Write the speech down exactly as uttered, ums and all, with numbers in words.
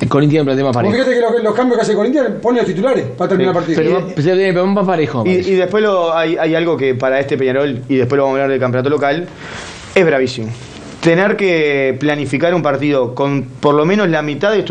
El Corinthians tiene un plantel más Vos parejo. fíjate que los, los cambios que hace Corinthians pone los titulares para terminar el Sí, partido. Pero, pero, pero, pero más parejo. Y, parece. y después lo- hay, hay algo que para este Peñarol, y después lo vamos a hablar del campeonato local, es bravísimo. Tener que planificar un partido con por lo menos la mitad de